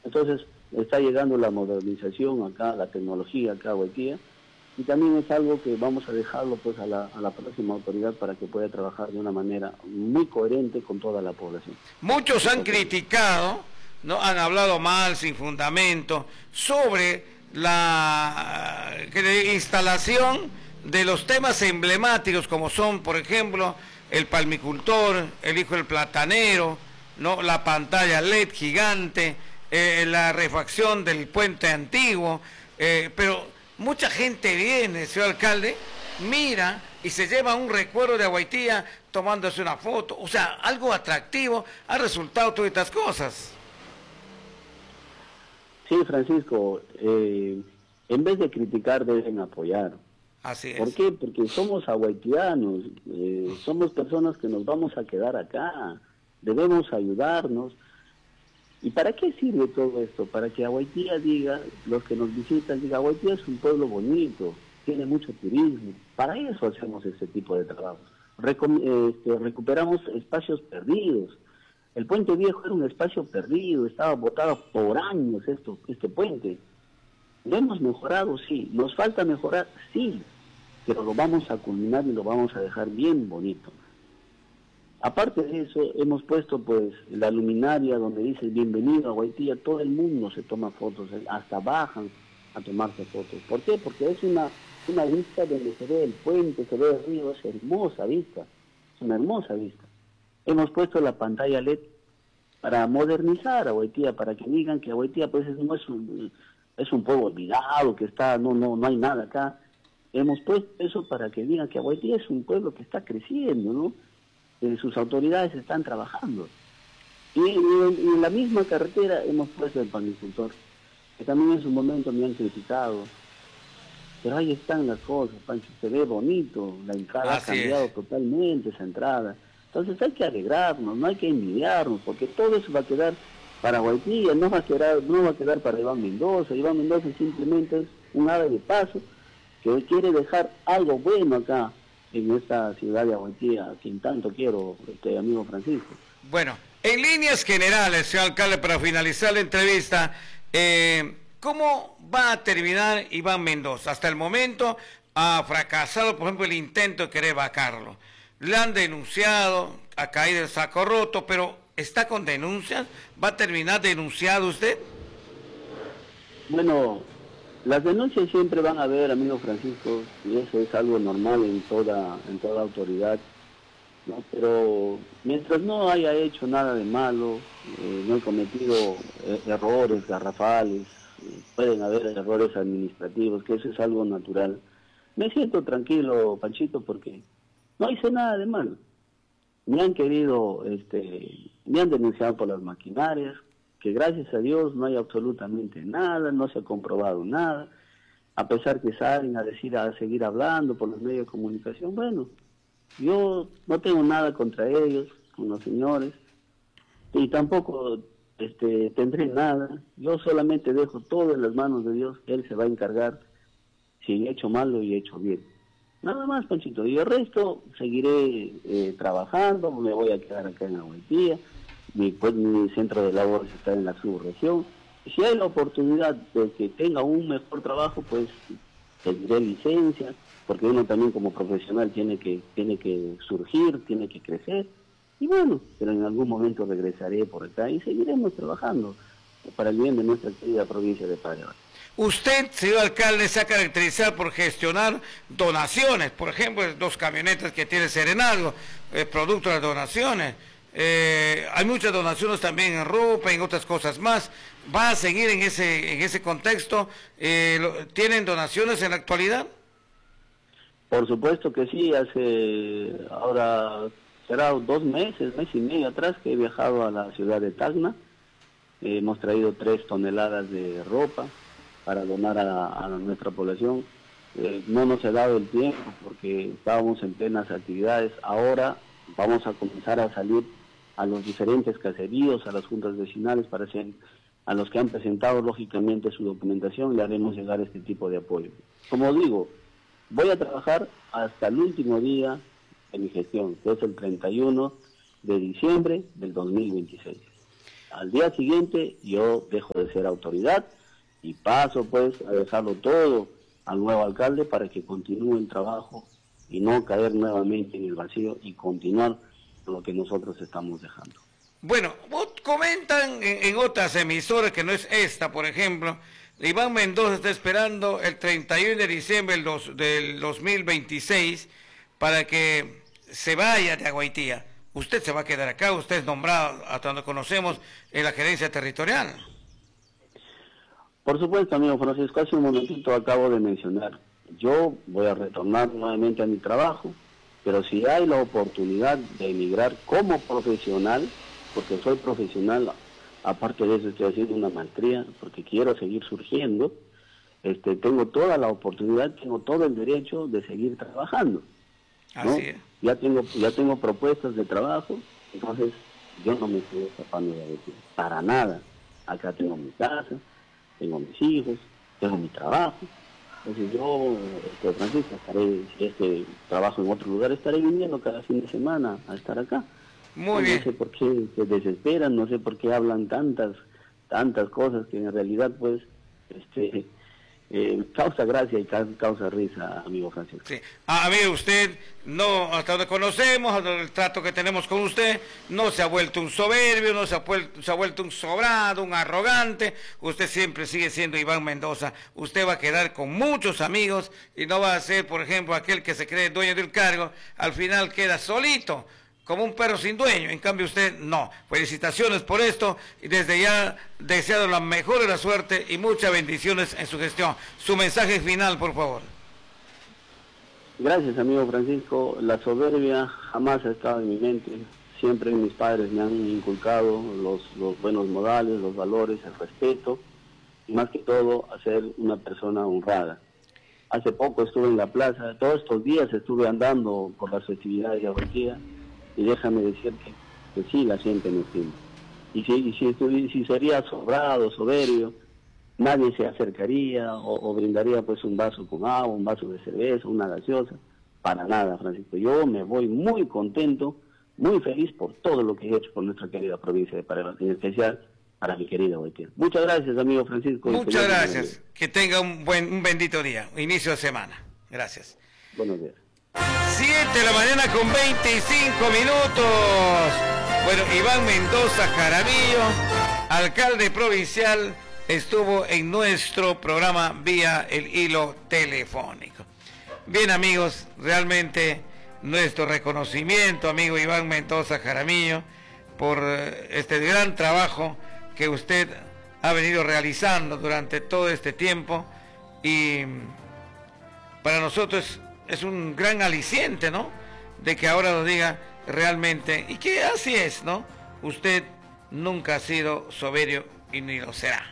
Entonces está llegando la modernización acá, la tecnología acá a Guaitía, y también es algo que vamos a dejarlo pues a la próxima autoridad para que pueda trabajar de una manera muy coherente con toda la población. Muchos han criticado, ¿no? Han hablado mal, sin fundamento, sobre la instalación de los temas emblemáticos como son, por ejemplo, el palmicultor, el hijo del platanero, ¿no? La pantalla LED gigante, la refacción del puente antiguo, pero mucha gente viene, señor alcalde, mira y se lleva un recuerdo de Guaitía tomándose una foto, o sea, algo atractivo ha resultado todas estas cosas. Sí, Francisco, en vez de criticar deben apoyar. Así es. ¿Por qué? Porque somos haitianos, somos personas que nos vamos a quedar acá, debemos ayudarnos. ¿Y para qué sirve todo esto? Para que Guaitía diga, los que nos visitan, diga, Guaitía es un pueblo bonito, tiene mucho turismo. Para eso hacemos este tipo de trabajo. Recuperamos espacios perdidos. El Puente Viejo era un espacio perdido, estaba botado por años este puente. ¿Lo hemos mejorado? Sí. ¿Nos falta mejorar? Sí. Pero lo vamos a culminar y lo vamos a dejar bien bonito. Aparte de eso, hemos puesto pues la luminaria donde dice bienvenido a Guaitía, todo el mundo se toma fotos, hasta bajan a tomarse fotos. ¿Por qué? Porque es una vista donde se ve el puente, se ve el río, es hermosa vista, es una hermosa vista. Hemos puesto la pantalla LED para modernizar a Guaitía, para que digan que Guaitía pues no es un pueblo olvidado, que está, no hay nada acá. Hemos puesto eso para que digan que Guaitía es un pueblo que está creciendo, ¿no? Sus autoridades están trabajando. Y en la misma carretera hemos puesto el palmicultor, que también en su momento me han criticado. Pero ahí están las cosas, Pancho, se ve bonito, la entrada ha cambiado totalmente, esa entrada. Entonces hay que alegrarnos, no hay que envidiarnos, porque todo eso va a quedar para Guaitía, no va a quedar para Iván Mendoza. Iván Mendoza simplemente es un ave de paso que quiere dejar algo bueno acá en esta ciudad de Guaitía, a quien tanto quiero, amigo Francisco. Bueno, en líneas generales, señor alcalde, para finalizar la entrevista, ¿cómo va a terminar Iván Mendoza? Hasta el momento ha fracasado, por ejemplo, el intento de querer vacarlo. Le han denunciado, ha caído el saco roto, pero ¿está con denuncias? ¿Va a terminar denunciado usted? Bueno, las denuncias siempre van a haber, amigo Francisco, y eso es algo normal en toda autoridad, ¿no? Pero mientras no haya hecho nada de malo, no he cometido errores garrafales, pueden haber errores administrativos, que eso es algo natural. Me siento tranquilo, Panchito, porque no hice nada de malo. Me han me han denunciado por las maquinarias, que gracias a Dios no hay absolutamente nada, no se ha comprobado nada, a pesar que salen a seguir hablando por los medios de comunicación. Bueno, yo no tengo nada contra ellos, con los señores, y tampoco tendré nada. Yo solamente dejo todo en las manos de Dios, Él se va a encargar si he hecho mal o he hecho bien. Nada más, Panchito, y el resto seguiré trabajando, me voy a quedar acá en Guaitía. Mi centro de labores está en la subregión. Y si hay la oportunidad de que tenga un mejor trabajo, pues pediré licencia, porque uno también como profesional tiene que surgir, tiene que crecer. Y bueno, pero en algún momento regresaré por acá y seguiremos trabajando para el bien de nuestra querida provincia de Paraguay. Usted, señor alcalde, se ha caracterizado por gestionar donaciones, por ejemplo, 2 camionetas que tiene Serenazgo, producto de las donaciones. Hay muchas donaciones también en ropa, en otras cosas más. ¿Va a seguir en ese contexto? ¿Tienen donaciones en la actualidad? Por supuesto que sí. Ahora será 2 meses, mes y medio atrás que he viajado a la ciudad de Tacna. Hemos traído 3 toneladas de ropa para donar a nuestra población. No nos ha dado el tiempo porque estábamos en plenas actividades. Ahora vamos a comenzar a salir a los diferentes caseríos, a las juntas vecinales, a los que han presentado lógicamente su documentación, le haremos llegar este tipo de apoyo. Como digo, voy a trabajar hasta el último día de mi gestión, que es el 31 de diciembre del 2026. al día siguiente yo dejo de ser autoridad y paso pues a dejarlo todo al nuevo alcalde para que continúe el trabajo y no caer nuevamente en el vacío y continuar lo que nosotros estamos dejando. Bueno, comentan en otras emisoras que no es esta, por ejemplo, Iván Mendoza está esperando el 31 de diciembre del 2026 para que se vaya de Aguaitía. Usted se va a quedar acá, usted es nombrado, hasta donde conocemos, en la gerencia territorial. Por supuesto, amigo Francisco, hace un momentito acabo de mencionar, yo voy a retornar nuevamente a mi trabajo, pero si hay la oportunidad de emigrar como profesional, porque soy profesional, aparte de eso estoy haciendo una maestría, porque quiero seguir surgiendo, tengo toda la oportunidad, tengo todo el derecho de seguir trabajando, ¿no? Así es. Ya tengo propuestas de trabajo, entonces yo no me estoy escapando de aquí, para nada. Acá tengo mi casa, tengo mis hijos, tengo mi trabajo. Entonces yo, Francisco, si es que trabajo en otro lugar, estaré viniendo cada fin de semana a estar acá. Muy bien. No sé por qué se desesperan, no sé por qué hablan tantas cosas que en realidad pues causa gracia y causa risa, amigo Francisco. Sí. Amigo, usted, no, hasta donde conocemos, el trato que tenemos con usted, no se ha vuelto un soberbio, no se ha vuelto un sobrado, un arrogante. Usted siempre sigue siendo Iván Mendoza. Usted va a quedar con muchos amigos y no va a ser, por ejemplo, aquel que se cree dueño del cargo, al final queda solito, como un perro sin dueño. En cambio usted no. Felicitaciones por esto y desde ya deseado la mejor de la suerte y muchas bendiciones en su gestión. Su mensaje final, por favor. Gracias, amigo Francisco. La soberbia jamás ha estado en mi mente. Siempre mis padres me han inculcado los buenos modales, los valores, el respeto y más que todo a ser una persona honrada. Hace poco estuve en la plaza, todos estos días estuve andando por las festividades de Aguaitía. Y déjame decirte que sí, la gente me estima. Y si sería sobrado, soberbio, nadie se acercaría o brindaría pues un vaso con agua, un vaso de cerveza, una gaseosa. Para nada, Francisco. Yo me voy muy contento, muy feliz por todo lo que he hecho por nuestra querida provincia de Paraná, en especial para mi querida Aguaitía. Muchas gracias, amigo Francisco. Muchas gracias. Que tenga un bendito día, inicio de semana. Gracias. Buenos días. 7 de la mañana con 25 minutos. Bueno, Iván Mendoza Jaramillo, alcalde provincial, estuvo en nuestro programa vía el hilo telefónico. Bien, amigos, realmente nuestro reconocimiento, amigo Iván Mendoza Jaramillo, por este gran trabajo que usted ha venido realizando durante todo este tiempo y para nosotros es un gran aliciente, ¿no? De que ahora lo diga realmente, y que así es, ¿no? Usted nunca ha sido soberbio y ni lo será.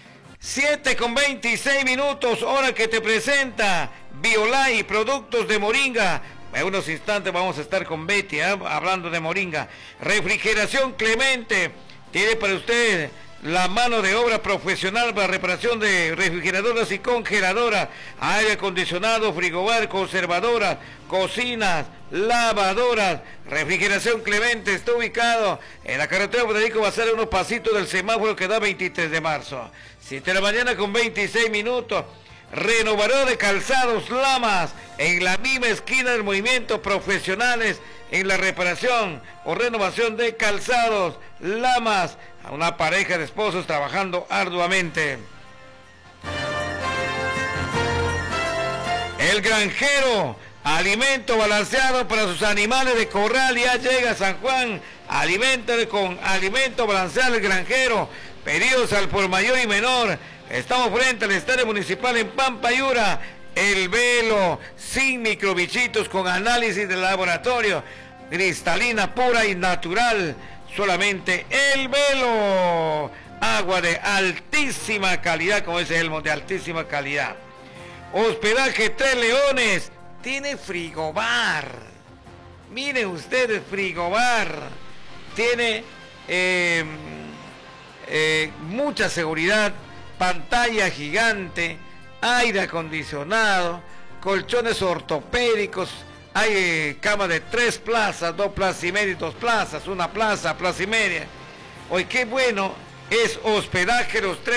7 con 26 minutos, hora que te presenta Biolay, productos de Moringa. En unos instantes vamos a estar con Betty, hablando de Moringa. Refrigeración Clemente, tiene para usted la mano de obra profesional para reparación de refrigeradoras y congeladoras, aire acondicionado, frigobar, conservadoras, cocinas, lavadoras. Refrigeración Clemente está ubicado en la carretera Federico Bazar, unos pasitos del semáforo que da 23 de marzo. 7 de la mañana con 26 minutos. Renovador de calzados Lamas, en la misma esquina del movimiento, profesionales en la reparación o renovación de calzados Lamas, a una pareja de esposos trabajando arduamente. El Granjero, alimento balanceado para sus animales de corral, ya llega a San Juan. Aliméntale con alimento balanceado El Granjero. Pedidos al por mayor y menor. Estamos frente al estadio municipal en Pampayura. El Velo, sin microbichitos, con análisis de laboratorio, cristalina pura y natural. Solamente El Velo. Agua de altísima calidad, como dice Elmo, de altísima calidad. Hospedaje Tres Leones tiene frigobar. Miren ustedes, frigobar. Tiene mucha seguridad, pantalla gigante, aire acondicionado, colchones ortopédicos, hay cama de 3 plazas, 2 plazas y media y 2 plazas, 1 plaza, plaza y media. Hoy qué bueno es Hospedaje Los Tres.